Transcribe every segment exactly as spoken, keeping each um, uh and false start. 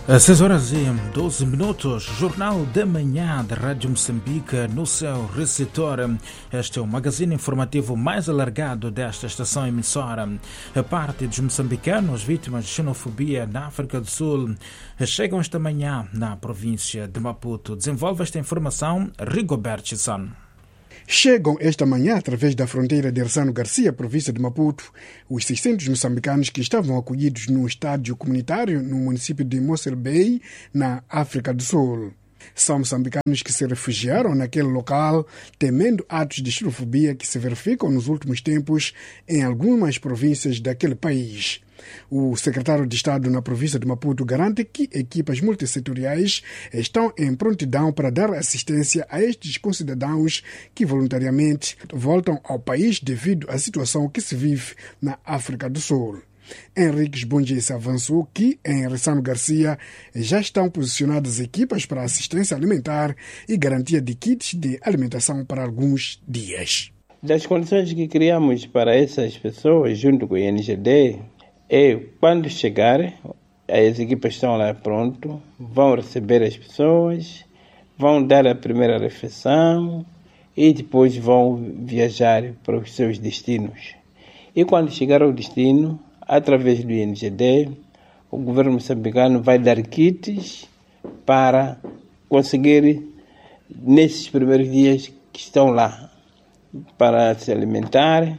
Às seis horas e doze minutos, Jornal da Manhã da Rádio Moçambique no seu receptor. Este é o magazine informativo mais alargado desta estação emissora. A parte dos moçambicanos vítimas de xenofobia na África do Sul chegam esta manhã na província de Maputo. Desenvolve esta informação Rigoberto Chisano. Chegam esta manhã, através da fronteira de Ersano Garcia, província de Maputo, os seiscentos moçambicanos que estavam acolhidos num estádio comunitário no município de Mossel Bay, na África do Sul. São moçambicanos que se refugiaram naquele local, temendo atos de xenofobia que se verificam nos últimos tempos em algumas províncias daquele país. O secretário de Estado na província de Maputo garante que equipas multissetoriais estão em prontidão para dar assistência a estes concidadãos que voluntariamente voltam ao país devido à situação que se vive na África do Sul. Henriques Bonjesse avançou que, em Ersano Garcia, já estão posicionadas equipas para assistência alimentar e garantia de kits de alimentação para alguns dias. Das condições que criamos para essas pessoas, junto com o I N G D, é quando chegarem, as equipas estão lá pronto, vão receber as pessoas, vão dar a primeira refeição e depois vão viajar para os seus destinos. E quando chegar ao destino, através do I N G D, o governo moçambicano vai dar kits para conseguir, nesses primeiros dias que estão lá, para se alimentar,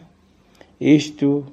isto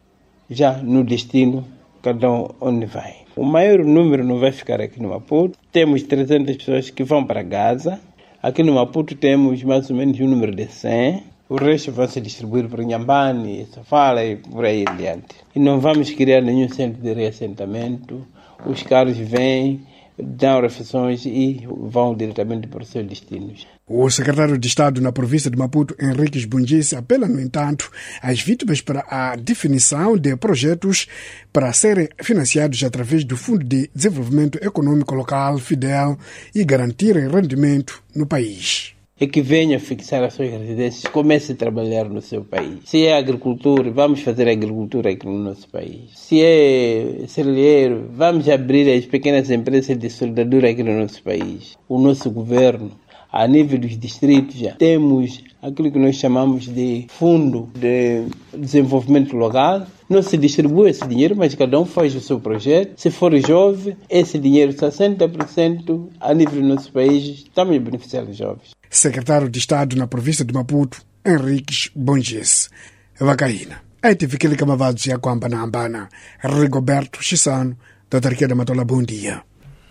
já no destino, cada um onde vai. O maior número não vai ficar aqui no Maputo. Temos trezentas pessoas que vão para Gaza. Aqui no Maputo temos mais ou menos um número de cem. O resto vai se distribuir para Inhambane, Sofala e por aí adiante. E não vamos criar nenhum centro de reassentamento. Os carros vêm, dão refeições e vão diretamente para os seus destinos. O secretário de Estado na província de Maputo, Henriques Bonjesse, apela, no entanto, às vítimas para a definição de projetos para serem financiados através do Fundo de Desenvolvimento Econômico Local, FIDEL, e garantirem rendimento no país. É que venha fixar as suas residências, comece a trabalhar no seu país. Se é agricultura, vamos fazer agricultura aqui no nosso país. Se é cerealeiro, vamos abrir as pequenas empresas de soldadura aqui no nosso país. O nosso governo, a nível dos distritos, já temos aquilo que nós chamamos de Fundo de Desenvolvimento Local. Não se distribui esse dinheiro, mas cada um faz o seu projeto. Se for jovem, esse dinheiro, sessenta por cento a nível do nosso país, estamos a beneficiar os jovens. Secretário de Estado na província de Maputo, Henriques Bonjesse. Vacaína. A T V que liga mavados e a Kwamba na Ambana. Rigoberto Chisano, da Autarquia da Matola. Bom dia.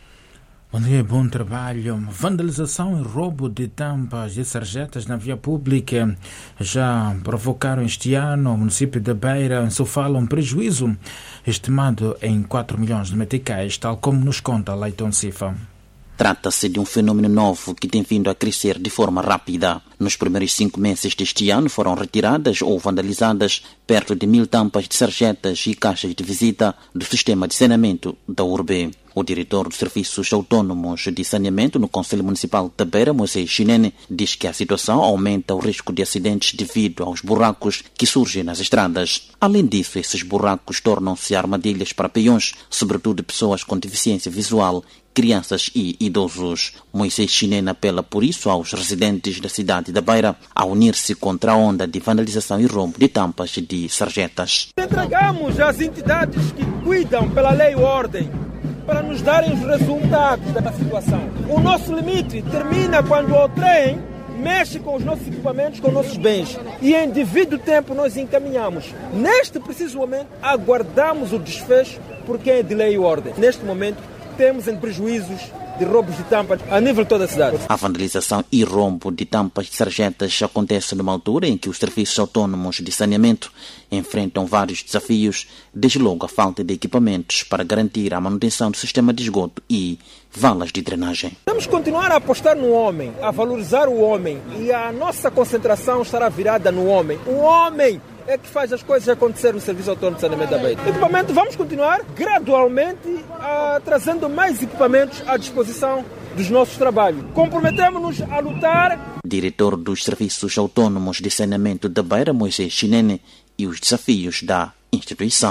Bom dia, bom trabalho. Vandalização e roubo de tampas e sarjetas na via pública já provocaram este ano o município da Beira em Sofala um prejuízo estimado em quatro milhões de meticais, tal como nos conta Leiton Cifa. Trata-se de um fenômeno novo que tem vindo a crescer de forma rápida. Nos primeiros cinco meses deste ano foram retiradas ou vandalizadas perto de mil tampas de sarjetas e caixas de visita do sistema de saneamento da urbe. O diretor dos Serviços Autônomos de Saneamento no Conselho Municipal da Beira, Moisés Chinene, diz que a situação aumenta o risco de acidentes devido aos buracos que surgem nas estradas. Além disso, esses buracos tornam-se armadilhas para peões, sobretudo pessoas com deficiência visual, crianças e idosos. Moisés Chinene apela por isso aos residentes da cidade da Beira a unir-se contra a onda de vandalização e roubo de tampas de sarjetas. Entregamos às entidades que cuidam pela lei e ordem para nos darem os resultados da situação. O nosso limite termina quando o trem mexe com os nossos equipamentos, com os nossos bens. E em devido tempo nós encaminhamos. Neste preciso momento, aguardamos o desfecho por quem é de lei e ordem. Neste momento, temos em prejuízos de roubos de tampas a nível de toda a cidade. A vandalização e roubo de tampas de sarjetas acontece numa altura em que os serviços autônomos de saneamento enfrentam vários desafios, desde logo a falta de equipamentos para garantir a manutenção do sistema de esgoto e valas de drenagem. Vamos continuar a apostar no homem, a valorizar o homem, e a nossa concentração estará virada no homem. O homem é que faz as coisas acontecer no Serviço Autônomo de Saneamento da Beira. Equipamento, vamos continuar gradualmente a, trazendo mais equipamentos à disposição dos nossos trabalhos. Comprometemos-nos a lutar. Diretor dos Serviços Autônomos de Saneamento da Beira, Moisés Chinene, e os desafios da instituição.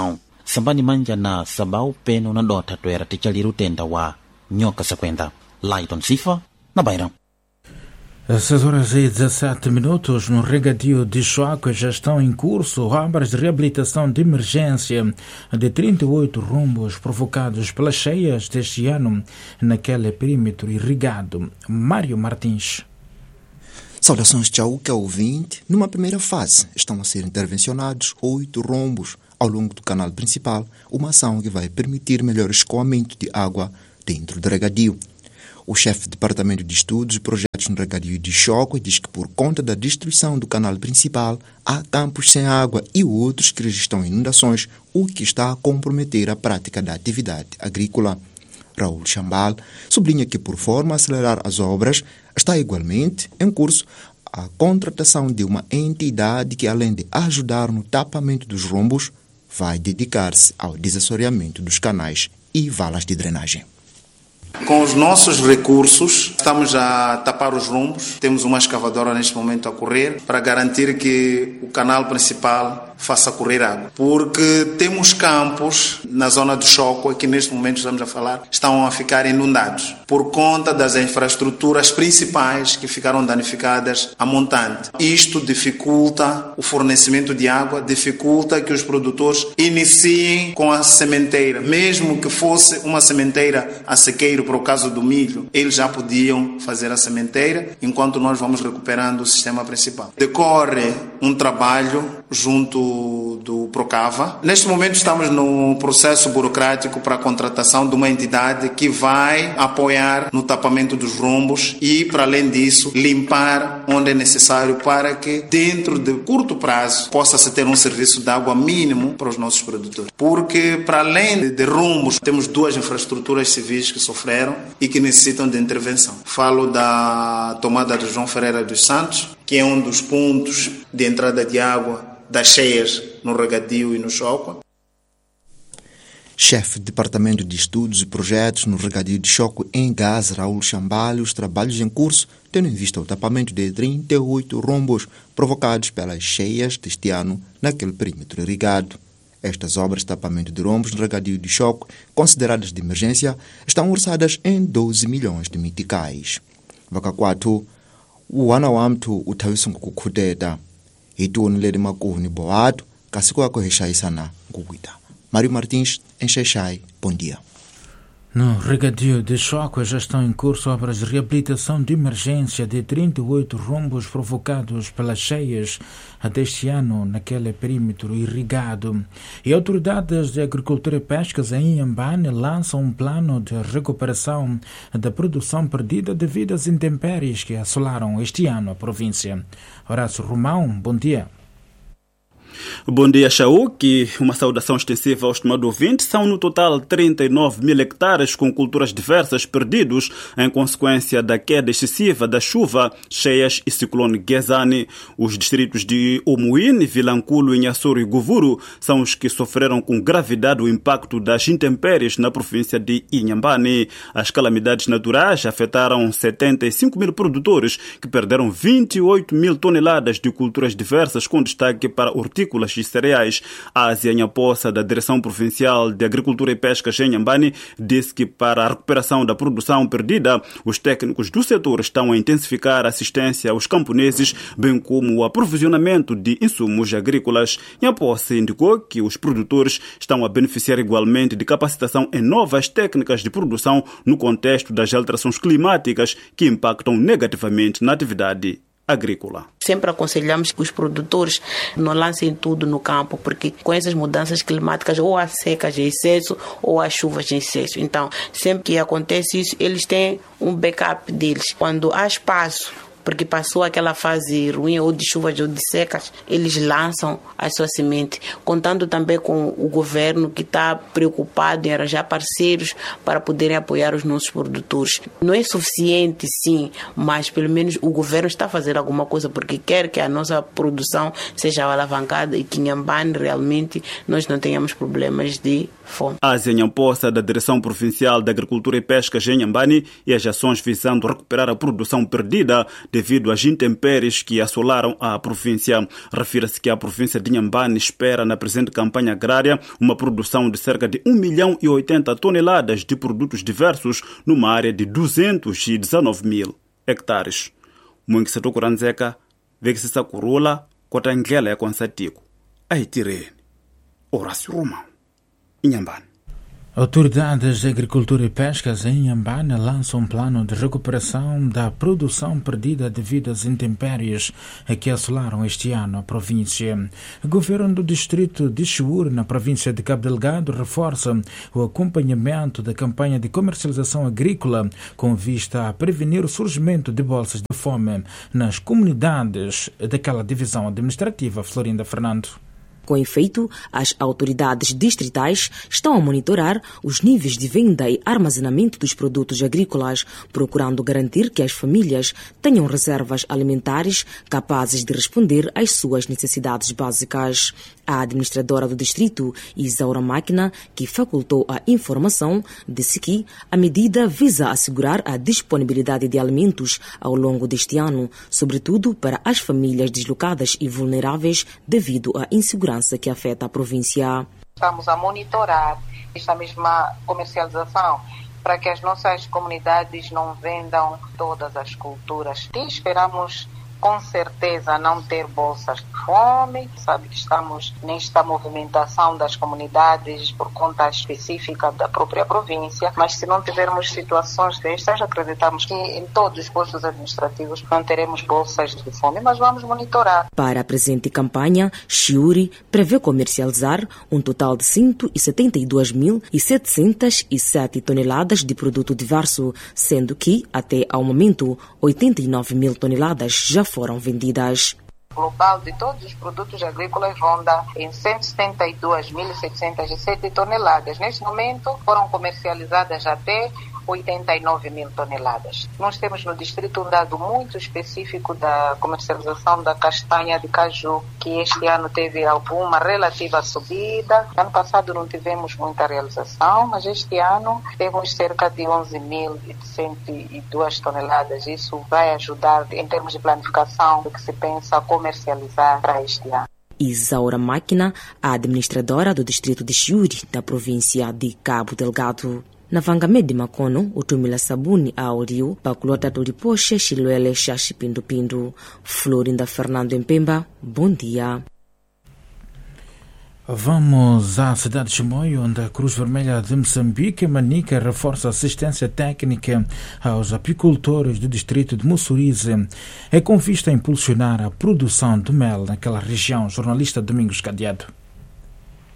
sambani manja na sabau peno na dota toera tichaliru tenda wa nyoka sakwenda. Laiton Sifa na Bairão. seis horas e dezassete minutos no regadio de Choque já estão em curso obras de reabilitação de emergência de trinta e oito rombos provocados pelas cheias deste ano naquele perímetro irrigado. Mário Martins. Saudações de Chauca ouvinte. Numa primeira fase estão a ser intervencionados oito rombos ao longo do canal principal, uma ação que vai permitir melhor escoamento de água dentro do regadio. O chefe do Departamento de Estudos e Projetos no Regadio de Choque diz que por conta da destruição do canal principal, há campos sem água e outros que registram inundações, o que está a comprometer a prática da atividade agrícola. Raul Chambal sublinha que, por forma a acelerar as obras, está igualmente em curso a contratação de uma entidade que, além de ajudar no tapamento dos rombos, vai dedicar-se ao desassoreamento dos canais e valas de drenagem. Com os nossos recursos, estamos a tapar os rombos. Temos uma escavadora neste momento a correr para garantir que o canal principal faça correr água. Porque temos campos na zona do Choco, que neste momento estamos a falar, estão a ficar inundados por conta das infraestruturas principais que ficaram danificadas a montante. Isto dificulta o fornecimento de água, dificulta que os produtores iniciem com a sementeira. Mesmo que fosse uma sementeira a sequeiro, para o caso do milho, eles já podiam fazer a sementeira, enquanto nós vamos recuperando o sistema principal. Decorre um trabalho junto do Procava. Neste momento estamos no processo burocrático para a contratação de uma entidade que vai apoiar no tapamento dos rombos e, para além disso, limpar onde é necessário para que, dentro de curto prazo, possa-se ter um serviço de água mínimo para os nossos produtores. Porque, para além de rombos, temos duas infraestruturas civis que sofreram e que necessitam de intervenção. Falo da tomada de João Ferreira dos Santos, que é um dos pontos de entrada de água das cheias no Regadio e no Choco. Chefe do Departamento de Estudos e Projetos no Regadio de Choco em Gás, Raul Chambal, os trabalhos em curso, tendo em vista o tapamento de trinta e oito rombos provocados pelas cheias deste ano naquele perímetro irrigado. Estas obras de tapamento de rombos no Regadio de Choco, consideradas de emergência, estão orçadas em doze milhões de meticais. Vakakwatu, o anawamtu utawisungu kukhuteta. Itu nilede makuvuni boato, kasiko yako heshai sana nguwita. Mário Martins, em Xaixai, bom dia. No Regadio de Choque já estão em curso obras de reabilitação de emergência de trinta e oito rombos provocados pelas cheias deste ano naquele perímetro irrigado. E autoridades de agricultura e pescas em Inhambane lançam um plano de recuperação da produção perdida devido às intempéries que assolaram este ano a província. Horácio Romão, bom dia. Bom dia, Chauque. Uma saudação extensiva ao estimado ouvinte. São no total trinta e nove mil hectares com culturas diversas perdidos em consequência da queda excessiva da chuva, cheias e ciclone Gezani. Os distritos de Omuíne, Vilanculo, Inhassoro e Govuro são os que sofreram com gravidade o impacto das intempéries na província de Inhambane. As calamidades naturais afetaram setenta e cinco mil produtores que perderam vinte e oito mil toneladas de culturas diversas, com destaque para hortícolas e cereais. A Ásia Nhapossa, da Direção Provincial de Agricultura e Pescas em Inhambane, disse que para a recuperação da produção perdida, os técnicos do setor estão a intensificar a assistência aos camponeses, bem como o aprovisionamento de insumos agrícolas. Nhapossa indicou que os produtores estão a beneficiar igualmente de capacitação em novas técnicas de produção no contexto das alterações climáticas que impactam negativamente na atividade agrícola. Sempre aconselhamos que os produtores não lancem tudo no campo, porque com essas mudanças climáticas ou há secas em excesso ou há chuvas em excesso. Então, sempre que acontece isso, eles têm um backup deles. Quando há espaço, porque passou aquela fase ruim ou de chuvas ou de secas, eles lançam a sua semente, contando também com o governo que está preocupado em arranjar parceiros para poderem apoiar os nossos produtores. Não é suficiente, sim, mas pelo menos o governo está a fazer alguma coisa, porque quer que a nossa produção seja alavancada e que em Inhambane realmente nós não tenhamos problemas de fome. Ásia Nhamposa, da Direção Provincial da Agricultura e Pesca em Inhambane, e as ações visando recuperar a produção perdida devido às intempéries que assolaram a província. Refira-se que a província de Inhambane espera na presente campanha agrária uma produção de cerca de um milhão e oitenta toneladas de produtos diversos numa área de duzentos e dezenove mil hectares. Mwingi Satokuranzeka, Vexisa Kurula, Kota Ngela ya Konsatiku, Aitirene, Horácio Romão, Inhambane. Autoridades de Agricultura e Pescas em Inhambane lançam um plano de recuperação da produção perdida devido às intempéries que assolaram este ano a província. O governo do distrito de Chiure, na província de Cabo Delgado, reforça o acompanhamento da campanha de comercialização agrícola com vista a prevenir o surgimento de bolsas de fome nas comunidades daquela divisão administrativa. Florinda Fernando. Com efeito, as autoridades distritais estão a monitorar os níveis de venda e armazenamento dos produtos agrícolas, procurando garantir que as famílias tenham reservas alimentares capazes de responder às suas necessidades básicas. A administradora do distrito, Isaura Máquina, que facultou a informação, disse que a medida visa assegurar a disponibilidade de alimentos ao longo deste ano, sobretudo para as famílias deslocadas e vulneráveis devido à insegurança que afeta a província. Estamos a monitorar esta mesma comercialização para que as nossas comunidades não vendam todas as culturas. E esperamos com certeza não ter bolsas de fome. Sabe que estamos nesta movimentação das comunidades por conta específica da própria província, mas se não tivermos situações destas, acreditamos que em todos os postos administrativos não teremos bolsas de fome, mas vamos monitorar. Para a presente campanha, Chiure prevê comercializar um total de cento e setenta e dois mil setecentas e sete toneladas de produto diverso, sendo que, até ao momento, oitenta e nove mil toneladas já foram vendidas. O global de todos os produtos agrícolas ronda em cento e setenta e duas mil setecentas e sete toneladas. Neste momento foram comercializadas até oitenta e nove mil toneladas. Nós temos no distrito um dado muito específico da comercialização da castanha de caju, que este ano teve alguma relativa subida. Ano passado não tivemos muita realização, mas este ano temos cerca de onze mil cento e duas toneladas. Isso vai ajudar em termos de planificação do que se pensa comercializar para este ano. Isaura Máquina, a administradora do distrito de Chiure, da província de Cabo Delgado. Na Vangamede Makono, o Tumila Sabuni Aurio, Paculota Toripoche, Chiluele, Xaxi Pindu Pindu. Florinda Fernando Empemba, bom dia. Vamos à cidade de Chimoio, onde a Cruz Vermelha de Moçambique, Manica, reforça assistência técnica aos apicultores do distrito de Mussurize. É com vista a impulsionar a produção de mel naquela região. Jornalista Domingos Cadeado.